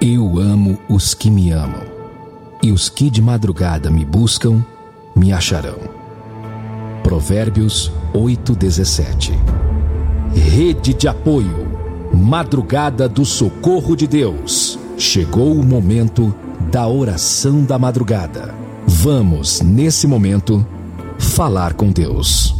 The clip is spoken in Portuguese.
Eu amo os que me amam, e os que de madrugada me buscam, me acharão. Provérbios 8:17. Rede de apoio, madrugada do socorro de Deus. Chegou o momento da oração da madrugada. Vamos, nesse momento, falar com Deus.